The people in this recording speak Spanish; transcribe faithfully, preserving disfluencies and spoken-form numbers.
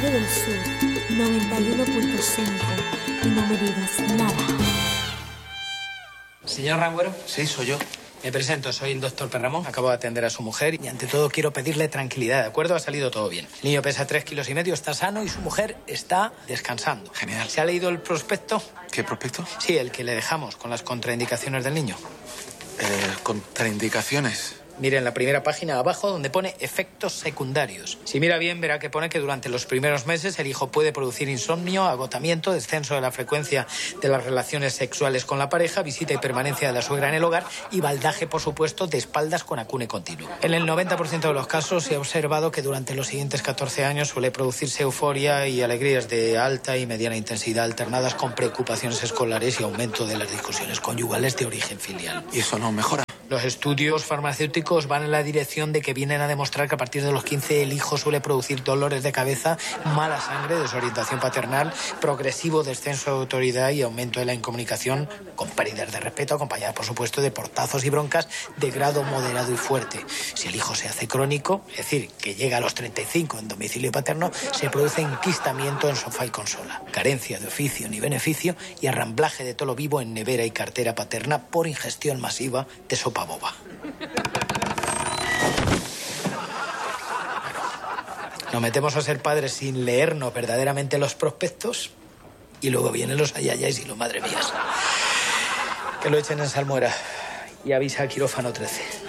Radio del Sur, noventa y uno punto cinco. Y no me digas nada. Señor Rangüero. Sí, soy yo. Me presento, soy el doctor Perramón. Acabo de atender a su mujer y ante todo quiero pedirle tranquilidad, ¿de acuerdo? Ha salido todo bien. El niño pesa tres kilos y medio, está sano y su mujer está descansando. Genial. ¿Se ha leído el prospecto? ¿Qué prospecto? Sí, el que le dejamos con las contraindicaciones del niño. Eh, contraindicaciones. Mire en la primera página abajo donde pone efectos secundarios. Si mira bien verá que pone que durante los primeros meses el hijo puede producir insomnio, agotamiento, descenso de la frecuencia de las relaciones sexuales con la pareja, visita y permanencia de la suegra en el hogar y baldaje, por supuesto, de espaldas con acune continuo. En el noventa por ciento de los casos se ha observado que durante los siguientes catorce años suele producirse euforia y alegrías de alta y mediana intensidad alternadas con preocupaciones escolares y aumento de las discusiones conyugales de origen filial. ¿Y eso no mejora? Los estudios farmacéuticos van en la dirección de que vienen a demostrar que a partir de los quince el hijo suele producir dolores de cabeza, mala sangre, desorientación paternal, progresivo descenso de autoridad y aumento de la incomunicación con pérdidas de respeto, acompañadas por supuesto de portazos y broncas de grado moderado y fuerte. Si el hijo se hace crónico, es decir, que llega a los treinta y cinco en domicilio paterno, se produce enquistamiento en sofá y consola, carencia de oficio ni beneficio y arramblaje de todo lo vivo en nevera y cartera paterna por ingestión masiva de sopa boba. Nos metemos a ser padres sin leernos verdaderamente los prospectos y luego vienen los ayayáis y los madre mías. Que lo echen en salmuera y avisa al quirófano trece.